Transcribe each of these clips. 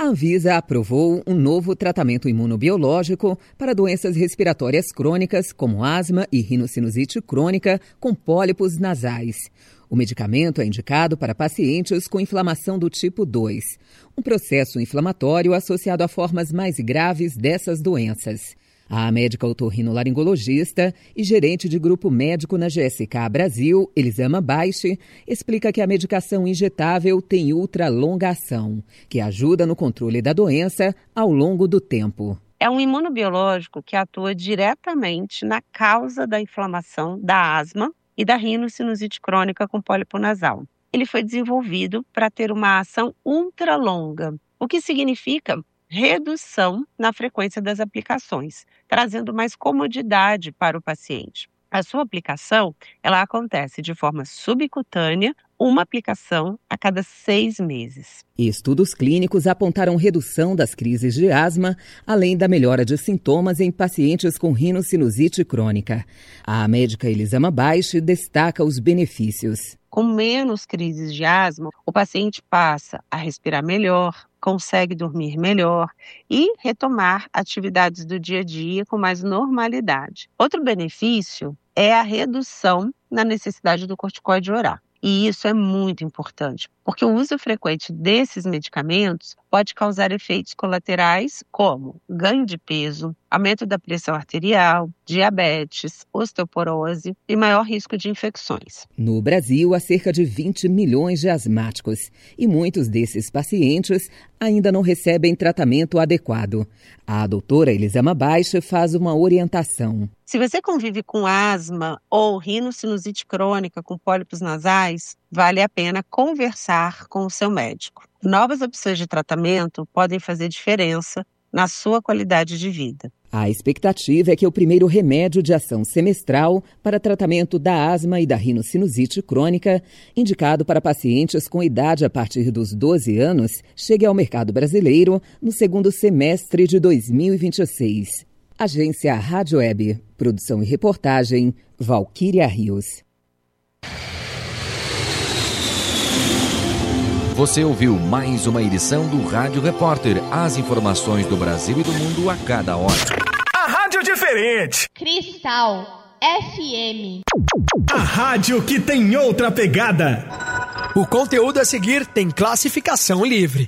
A Anvisa aprovou um novo tratamento imunobiológico para doenças respiratórias crônicas, como asma e rinocinusite crônica com pólipos nasais. O medicamento é indicado para pacientes com inflamação do tipo 2, um processo inflamatório associado a formas mais graves dessas doenças. A médica otorrinolaringologista e gerente de grupo médico na GSK Brasil, Elisama Baixe, explica que a medicação injetável tem ultra-longa ação, que ajuda no controle da doença ao longo do tempo. É um imunobiológico que atua diretamente na causa da inflamação da asma e da rinocinusite crônica com pólipo nasal. Ele foi desenvolvido para ter uma ação ultra-longa, o que significa redução na frequência das aplicações, trazendo mais comodidade para o paciente. A sua aplicação, ela acontece de forma subcutânea, uma aplicação a cada 6 meses. Estudos clínicos apontaram redução das crises de asma, além da melhora de sintomas em pacientes com rinocinusite crônica. A médica Elisama Baixe destaca os benefícios. Com menos crises de asma, o paciente passa a respirar melhor, consegue dormir melhor e retomar atividades do dia a dia com mais normalidade. Outro benefício é a redução na necessidade do corticoide oral. E isso é muito importante, porque o uso frequente desses medicamentos pode causar efeitos colaterais como ganho de peso, aumento da pressão arterial, diabetes, osteoporose e maior risco de infecções. No Brasil, há cerca de 20 milhões de asmáticos e muitos desses pacientes ainda não recebem tratamento adequado. A doutora Elisama Baixe faz uma orientação. Se você convive com asma ou rinocinusite crônica com pólipos nasais, vale a pena conversar com o seu médico. Novas opções de tratamento podem fazer diferença na sua qualidade de vida. A expectativa é que o primeiro remédio de ação semestral para tratamento da asma e da rinocinusite crônica, indicado para pacientes com idade a partir dos 12 anos, chegue ao mercado brasileiro no segundo semestre de 2026. Agência Rádio Web. Produção e reportagem, Valquíria Rios. Você ouviu mais uma edição do Rádio Repórter. As informações do Brasil e do mundo a cada hora. A rádio diferente. Cristal FM. A rádio que tem outra pegada. O conteúdo a seguir tem classificação livre.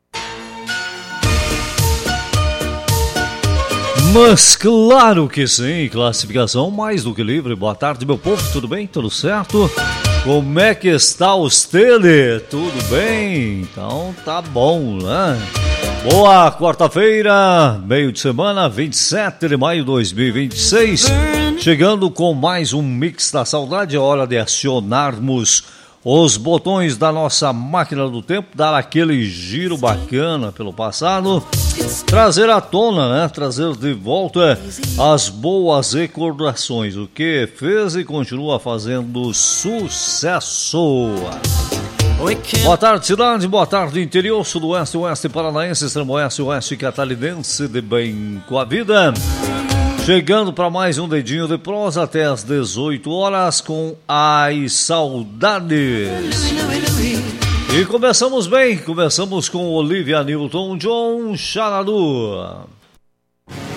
Mas claro que sim, classificação mais do que livre. Boa tarde, meu povo, tudo bem? Tudo certo? Como é que está você? Tudo bem? Então tá bom, né? Boa quarta-feira, meio de semana, 27 de maio de 2026. Chegando com mais um Mix da Saudade. É hora de acionarmos os botões da nossa máquina do tempo, dar aquele giro bacana pelo passado, trazer à tona, né? Trazer de volta as boas recordações, o que fez e continua fazendo sucesso. Boa tarde, cidade, boa tarde, interior, sudoeste, oeste paranaense, extremo oeste, oeste catarinense, de bem com a vida. Chegando para mais um dedinho de prosa até às 18 horas com As Saudades. E começamos bem, começamos com Olivia Newton-John, Xanadu.